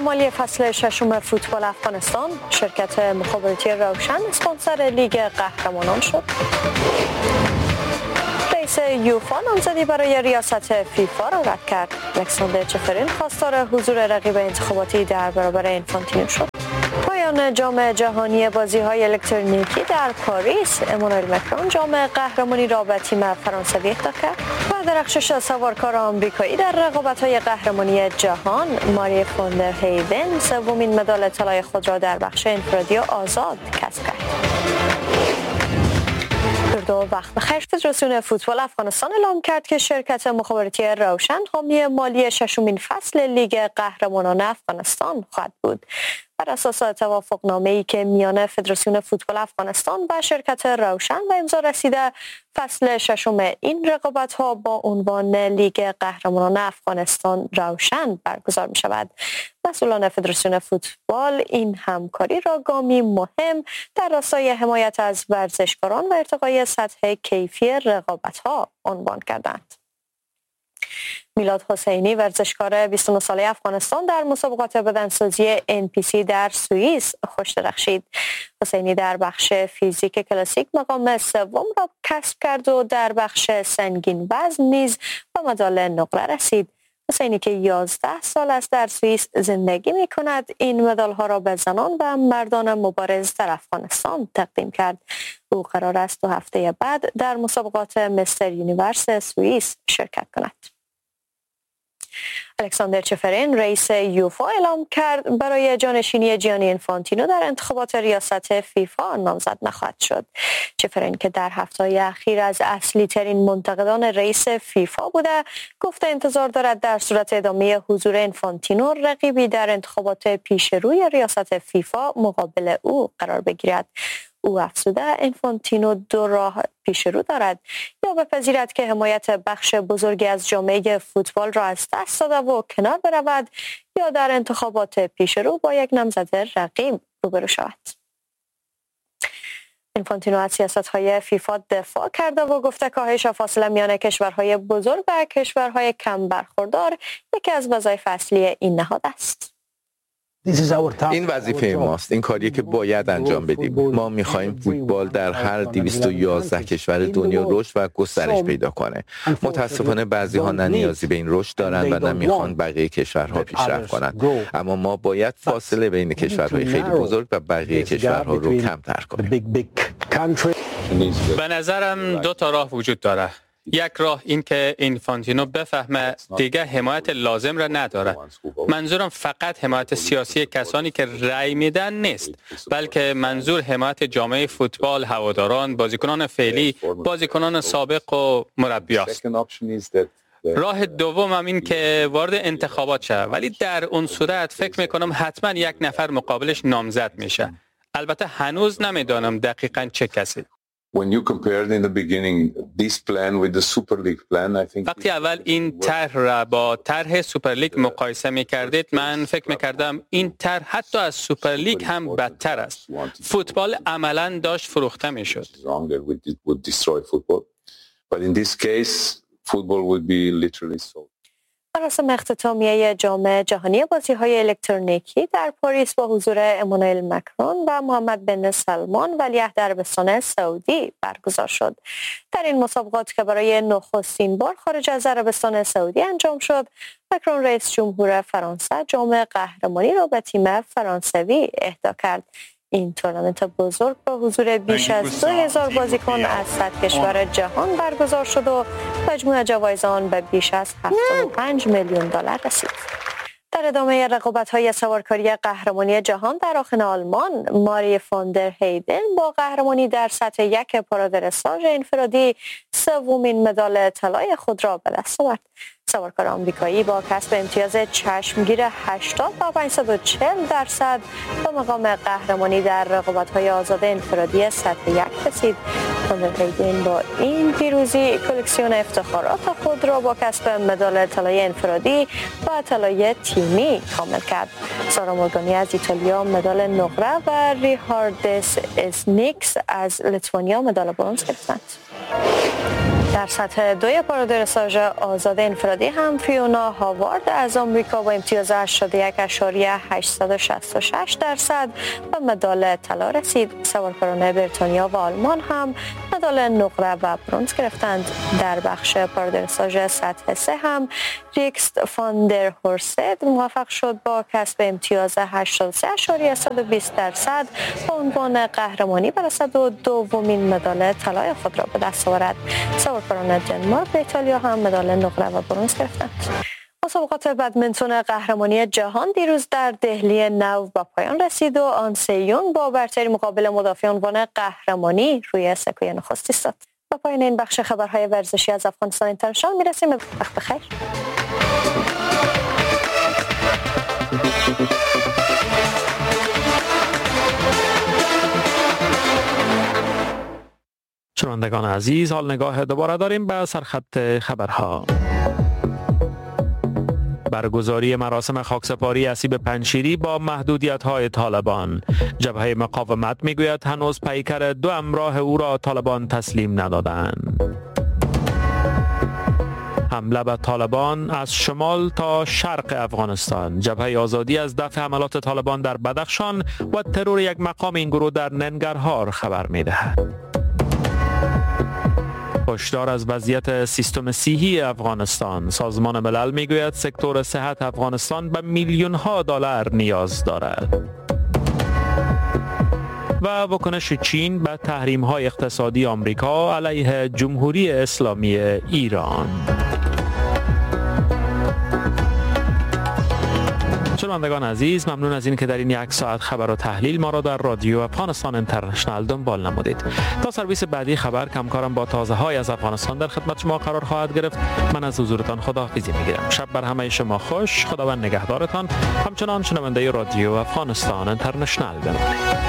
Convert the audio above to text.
مالی فصل ششم فوتبال افغانستان، شرکت مخابراتی روشن اسپانسر لیگ قهرمانان شد. رئیس یوفا نامزدی برای ریاست فیفا را رد کرد. الکساندر چفرین خواستار حضور رقیب انتخاباتی در برابر اینفانتینو شد. پایان جام جهانی بازی‌های الکترونیکی در پاریس، امانوئل مکرون جام قهرمانی را به تیم فرانسوی اهدا کرد. و درخشش سوارکار آمریکایی در رقابت‌های قهرمانی جهان، ماری فوندر هیون سومین مدال طلای خود را در بخش انفرادی و آزاد کسب کرد. دو وقت بخیر. فدراسیون فوتبال افغانستان اعلام کرد که شرکت مخابراتی روشن حامی مالی ششمین فصل لیگ قهرمانان افغانستان خواهد بود. بر اساس توافقنامه‌ای که میان فدراسیون فوتبال افغانستان و شرکت روشن و امضا رسیده، فصل ششم این رقابت‌ها با عنوان لیگ قهرمانان افغانستان روشن برگزار می‌شود. مسئولان فدراسیون فوتبال این همکاری را گامی مهم در راستای حمایت از ورزشکاران و ارتقای سطح کیفی رقابت‌ها عنوان کردند. میلاد حسینی، ورزشکار 29 ساله افغانستان، در مسابقات بدنسازی NPC در سوئیس خوش درخشید. حسینی در بخش فیزیک کلاسیک مقام سوم را کسب کرد و در بخش سنگین وزن نیز به مدال نقره رسید. حسینی که 11 سال است در سوئیس زندگی می کند، این مدال ها را به زنان و مردان مبارز در افغانستان تقدیم کرد. او قرار است 2 هفته بعد در مسابقات مستر یونیورس سوئیس شرکت کند. الکساندر چفرین، رئیس یوفا، اعلام کرد برای جانشینی جیانی اینفانتینو در انتخابات ریاست فیفا نامزد نخواهد شد. چفرین که در هفته‌های اخیر از اصلی ترین منتقدان رئیس فیفا بوده، گفته انتظار دارد در صورت ادامه حضور اینفانتینو رقیبی در انتخابات پیش روی ریاست فیفا مقابل او قرار بگیرد. او افزوده اینفانتینو 2 راه پیش رو دارد: یا بپذیرد که حمایت بخش بزرگی از جامعه فوتبال را از دست داده و کنار برود، یا در انتخابات پیش رو با یک نامزد رقیب روبرو شود. اینفانتینو از سیاست‌های فیفا دفاع کرده و گفته کاهش فاصله میان کشورهای بزرگ و کشورهای کم برخوردار یکی از وظایف اصلی این نهاد است. این وظیفه ماست، این کاریه که باید انجام بدیم. ما می‌خوایم فوتبال در هر 211 کشور دنیا رشد و گسترش پیدا کنه. متاسفانه بعضی‌ها نه نیازی به این رشد دارند و نه می‌خوان بقیه کشورها پیشرفت کنند. اما ما باید فاصله بین کشورهای خیلی بزرگ و بقیه کشورها رو کمتر کنیم. به نظرم 2 تا راه وجود داره. یک راه این که اینفانتینو بفهمه دیگه حمایت لازم را نداره. منظورم فقط حمایت سیاسی کسانی که رأی میدن نیست، بلکه منظور حمایت جامعه فوتبال، هواداران، بازیکنان فعلی، بازیکنان سابق و مربیاست. راه دوم هم این که وارد انتخابات شه، ولی در اون صورت فکر میکنم حتما یک نفر مقابلش نامزد میشه. البته هنوز نمیدانم دقیقاً چه کسی. وقتی اول این طرح را با طرح سوپرلیگ مقایسه می‌کردید، من فکر می‌کردم این طرح حتی از سوپرلیگ هم بدتر است. فوتبال عملاً داشت فروخته می‌شد. مراسم اختتامیه جام جهانی بازی‌های الکترونیکی در پاریس با حضور امانوئل مکرون و محمد بن سلمان ولیعهد عربستان سعودی برگزار شد. در این مسابقات که برای نخستین بار خارج از عربستان سعودی انجام شد، مکرون رئیس جمهور فرانسه جام قهرمانی را به تیم فرانسوی اهدا کرد. این تورنمنت بزرگ با حضور بیش از 2000 بازیکن از 100 کشور جهان برگزار شد و مجموع جوایز آن به بیش از 75 میلیون دلار رسید. در ادامه رقابت‌های سوارکاری قهرمانی جهان در آخن آلمان، ماری فوندر هیون با قهرمانی در سطح یک پارادرساژ انفرادی سومین مدال طلای خود را به دست آورد. سوارکار آمریکایی با کسب امتیاز چشمگیر 80 تا 540% به مقام قهرمانی در رقابت‌های آزاد انفرادی سطح 1 رسید. فوندر هیون با این پیروزی کلکسیون افتخارات خود را با کسب مدال طلای انفرادی و طلای تیمی کامل کرد. سارا مورگانی از ایتالیا مدال نقره و ریهاردس اسنیکس از لیتوانیا مدال برنز گرفتند. در سطح 2 پارادرساژ آزاد انفرادی هم فیونا هاوارد از آمریکا با امتیاز 81.866% به مدال طلا رسید. سوارکاران بریتانیا و آلمان هم مدال نقره و برنز گرفتند. در بخش پارادرساژ سطح 3 هم ریکست فان در هورست موفق شد با کسب امتیاز 83.120% به عنوان قهرمانی برسد و دومین مدال طلای خود را به دست آورد. سوارکاران دنمارک و ایتالیا هم مدال نقره و برنز گرفتند. مسابقات بدمنتون قهرمانی جهان دیروز در دهلی نو به پایان رسید و آن سیون با برتری مقابل مدافع عنوان قهرمانی روی سکوی نخست ایستاد. با پایان این بخش خبرهای ورزشی از افغانستان اینترنشنال میرسیم به وقت بخیر. شنوندگان عزیز، حال نگاه دوباره داریم به سرخط خبرها. برگزاری مراسم خاکسپاری اسیب پنجشیری با محدودیت‌های طالبان. جبهه مقاومت میگوید هنوز پیکر 2 همراه او را طالبان تسلیم ندادند. حمله به طالبان از شمال تا شرق افغانستان. جبهه آزادی از دفع حملات طالبان در بدخشان و ترور یک مقام این گروه در ننگرهار خبر می‌دهد. هشدار از وضعیت سیستم صحی افغانستان. سازمان ملل میگوید سکتور صحت افغانستان به میلیون‌ها دلار نیاز دارد. و واکنش چین به تحریم‌های اقتصادی آمریکا علیه جمهوری اسلامی ایران. شنوندگان عزیز، ممنون از این که در این 1 ساعت خبر و تحلیل ما را در رادیو افغانستان اینترنشنال دنبال نمودید. تا سرویس بعدی خبر کمکارم با تازه‌های از افغانستان در خدمت شما قرار خواهد گرفت. من از حضورتان خداحافظی می‌گیرم. شب بر همه شما خوش. خداوند نگهدارتان. همچنان شنونده رادیو افغانستان اینترنشنال بمانید.